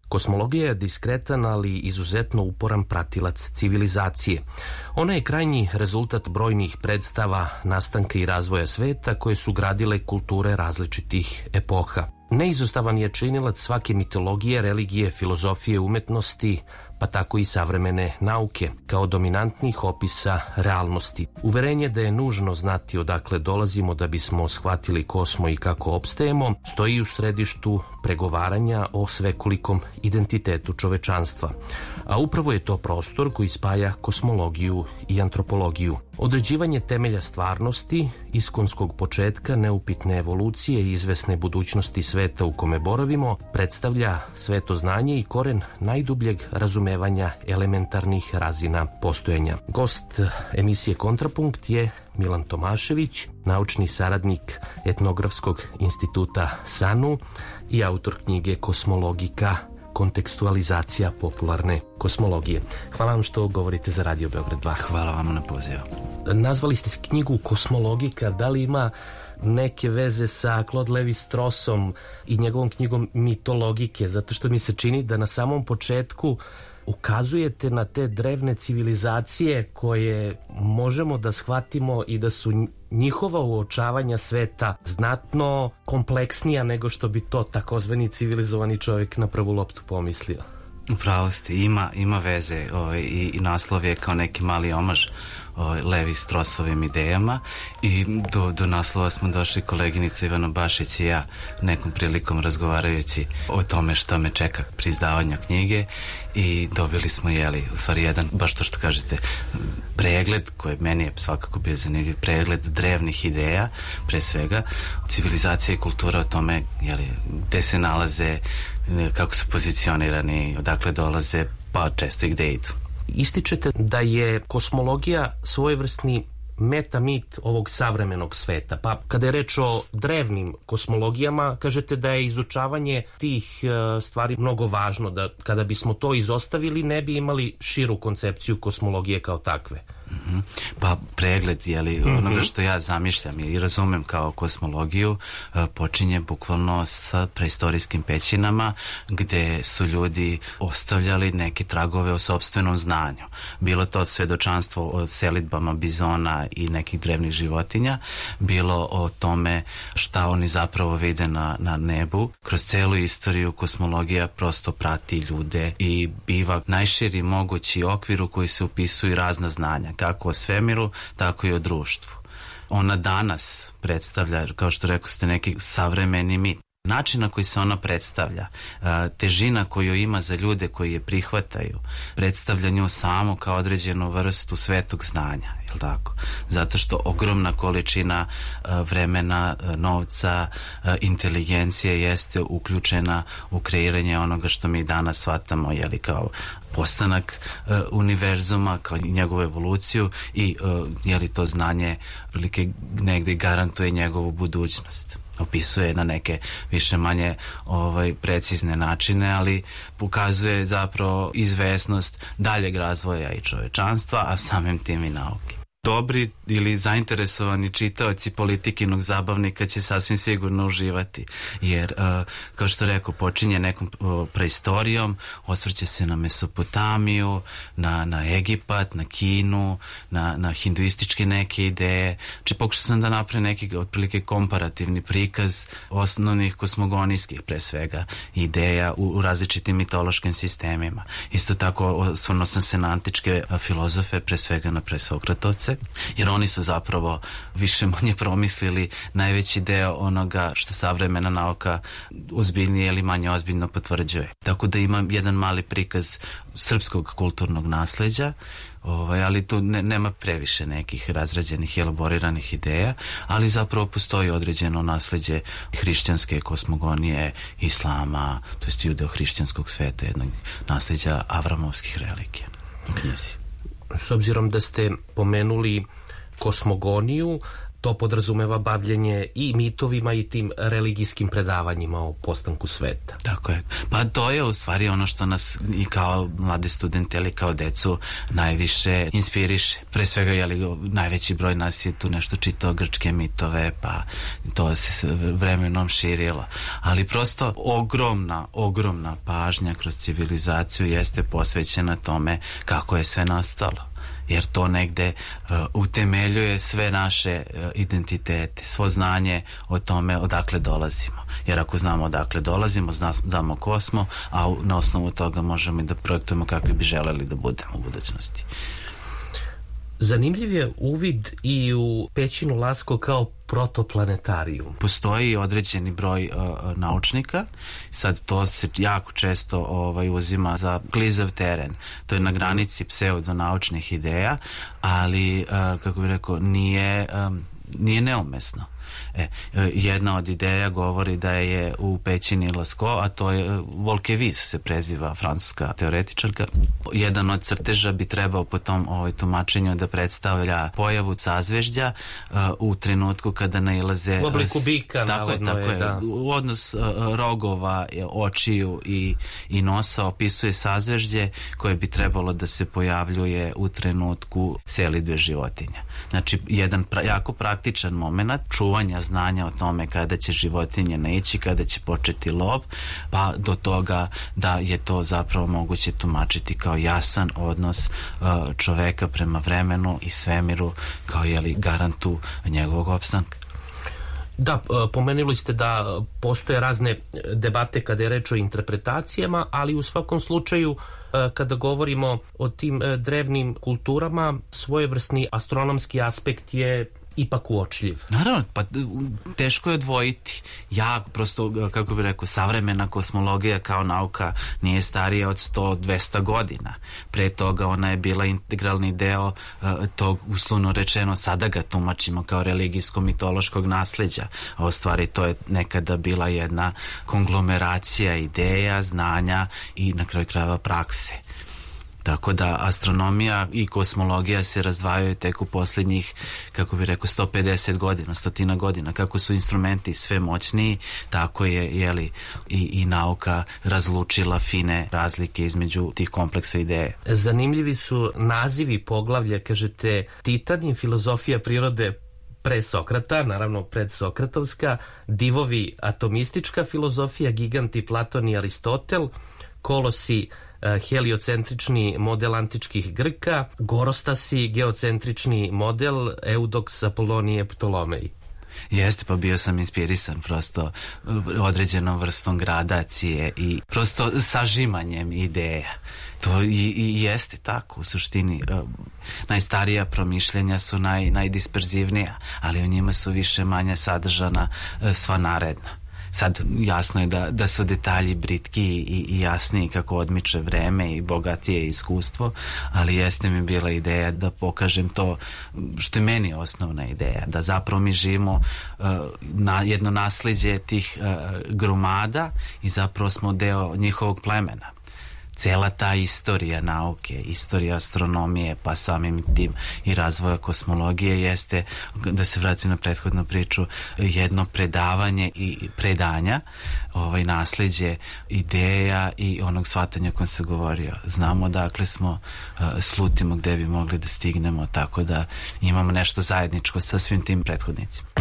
Kosmologija je diskretan, ali izuzetno uporan pratilac civilizacije. Ona je krajnji rezultat brojnih predstava, nastanka i razvoja sveta koje su gradile kulture različitih epoha. Neizostavan je činilac svake mitologije, religije, filozofije, umetnosti, pa tako i savremene nauke, kao dominantnih opisa realnosti. Uverenje da je nužno znati odakle dolazimo da bismo shvatili ko smo i kako opstajemo, stoji u središtu pregovaranja o svekolikom identitetu čovečanstva. A upravo je to prostor koji spaja kosmologiju i antropologiju. Određivanje temelja stvarnosti, iskonskog početka, neupitne evolucije i izvesne budućnosti sveta u kome boravimo, predstavlja sveto znanje i koren najdubljeg razumevanja elementarnih razina postojanja. Gost emisije Kontrapunkt je Milan Tomašević, naučni saradnik Etnografskog instituta SANU i autor knjige Kosmologika, kontekstualizacija popularne kosmologije. Hvala vam što govorite za Radio Beograd 2. Hvala vam na pozivu. Nazvali ste knjigu Kosmologika. Da li ima neke veze sa Claude Lévi-Straussom i njegovom knjigom Mitologike? Zato što mi se čini da na samom početku ukazujete na te drevne civilizacije koje možemo da shvatimo i da su njihova uočavanja sveta znatno kompleksnija nego što bi to takozvani civilizovani čovjek na prvu loptu pomislio. Upravo ste, ima veze i naslov je kao neki mali omaž Lévi-Straussovim idejama i do naslova smo došli koleginica Ivana Bašić i ja nekom prilikom razgovarajući o tome što me čeka pri izdavanju knjige i dobili smo u stvari jedan, baš to što kažete, pregled koji meni je svakako bio zanimljiv, pregled drevnih ideja, pre svega civilizacija i kultura o tome gde se nalaze, kako su pozicionirani, odakle dolaze, pa često i gde idu. Ističete da je kosmologija svojevrsni metamit ovog savremenog sveta. Pa kada je reč o drevnim kosmologijama, kažete da je izučavanje tih stvari mnogo važno, da kada bismo to izostavili ne bi imali širu koncepciju kosmologije kao takve. Pa pregled onoga što ja zamišljam i razumem kao kosmologiju počinje bukvalno sa preistorijskim pećinama gde su ljudi ostavljali neke tragove o sopstvenom znanju. Bilo to svedočanstvo o selidbama bizona i nekih drevnih životinja, bilo o tome šta oni zapravo vide na nebu. Kroz celu istoriju kosmologija prosto prati ljude i biva najširi mogući okvir u koji se upisuju razna znanja, kako o svemiru, tako i o društvu. Ona danas predstavlja, kao što rekao ste, neki savremeni mit. Način na koji se ona predstavlja, težina koju ima za ljude koji je prihvataju, predstavlja nju samo kao određenu vrstu svetog znanja, je li tako? Zato što ogromna količina vremena, novca, inteligencije jeste uključena u kreiranje onoga što mi danas shvatamo, kao postanak univerzuma, kao njegovu evoluciju i to znanje prilike negde garantuje njegovu budućnost. Opisuje na neke više manje precizne načine, ali pokazuje zapravo izvesnost daljeg razvoja i čovečanstva, a samim tim i nauke. Dobri ili zainteresovani čitaoci Politikinog zabavnika će sasvim sigurno uživati, jer, kao što rekao, počinje nekom preistorijom, osvrće se na Mesopotamiju, na Egipat, na Kinu, na hinduističke neke ideje. Znači, pokušao sam da napravim neki otprilike komparativni prikaz osnovnih kosmogonijskih, pre svega, ideja u različitim mitološkim sistemima. Isto tako, osvrnuo sam se na antičke filozofe, pre svega na Presokratovce, jer oni su zapravo više manje promislili najveći deo onoga što savremena nauka ozbiljnije ili manje ozbiljno potvrđuje. Tako da imam jedan mali prikaz srpskog kulturnog nasleđa, ali tu nema previše nekih razrađenih i elaboriranih ideja, ali zapravo postoji određeno nasleđe hrišćanske kosmogonije, islama, to jest judeo-hrišćanskog sveta, jednog nasleđa avramovskih religija u knjizi. S obzirom da ste pomenuli kosmogoniju, to podrazumeva bavljenje i mitovima i tim religijskim predavanjima o postanku sveta. Tako je. Pa to je u stvari ono što nas i kao mlade studente ili kao decu najviše inspiriše. Pre svega, najveći broj nas je tu nešto čitao grčke mitove, pa to se vremenom širilo. Ali prosto ogromna pažnja kroz civilizaciju jeste posvećena tome kako je sve nastalo. Jer to negde utemeljuje sve naše identitete, svo znanje o tome odakle dolazimo. Jer ako znamo odakle dolazimo, znamo ko smo, a na osnovu toga možemo i da projektujemo kakvi bi želeli da budemo u budućnosti. Zanimljiv je uvid i u pećinu Lasko kao protoplanetarijum. Postoji određeni broj naučnika, sad to se jako često uzima za klizav teren. To je na granici pseudonaučnih ideja, ali, kako bih rekao, nije neumesno. Jedna od ideja govori da je u pećini Lascaux, a to je Volkeviz se preziva, francuska teoretičarka. Jedan od crteža bi trebao po tom tumačenju da predstavlja pojavu sazvežđa u trenutku kada nailaze... U obliku bika, navodno je, da. Odnos rogova, očiju i nosa opisuje sazvežđe koje bi trebalo da se pojavljuje u trenutku selidbe životinja. Znači, jedan jako praktičan moment čuvanja znanja o tome kada će životinje naići, kada će početi lov, pa do toga da je to zapravo moguće tumačiti kao jasan odnos čoveka prema vremenu i svemiru kao garantu njegovog opstanka. Da, pomenuli ste da postoje razne debate kada je reč o interpretacijama, ali u svakom slučaju kada govorimo o tim drevnim kulturama, svojevrsni astronomski aspekt je ipak uočljiv. Naravno, pa teško je odvojiti. Prosto, kako bih rekao, savremena kosmologija kao nauka nije starija od 100-200 godina. Pre toga ona je bila integralni deo tog, uslovno rečeno, sada ga tumačimo kao religijsko-mitološkog nasleđa, a u stvari to je nekada bila jedna konglomeracija ideja, znanja i na kraju krajeva prakse. Tako da astronomija i kosmologija se razdvajaju tek u posljednjih, kako bih rekao, 150 godina, 100 godina. Kako su instrumenti sve moćniji, tako je i nauka razlučila fine razlike između tih kompleksa ideje. Zanimljivi su nazivi poglavlja, kažete, Titan i filozofija prirode pre Sokrata, naravno predsokratovska, divovi atomistička filozofija, giganti Platon i Aristotel, kolosi heliocentrični model antičkih Grka, gorostasi geocentrični model Eudoks, Apolonije, Ptolomej. Jeste, pa bio sam inspirisan prosto određenom vrstom gradacije i prosto sažimanjem ideja. To i jeste tako, u suštini. Najstarija promišljenja su najdisperzivnija, ali u njima su više manje sadržana sva naredna. Sad jasno je da su detalji britki i jasniji kako odmiče vreme i bogatije iskustvo, ali jeste mi bila ideja da pokažem to što je meni osnovna ideja, da zapravo mi živimo jedno nasleđe tih gromada i zapravo smo deo njihovog plemena. Cela ta istorija nauke, istorija astronomije, pa samim tim i razvoja kosmologije jeste, da se vratim na prethodnu priču, jedno predavanje i predanja, nasleđe ideja i onog shvatanja kojem se govorio. Znamo dakle smo, slutimo gde bi mogli da stignemo, tako da imamo nešto zajedničko sa svim tim prethodnicima.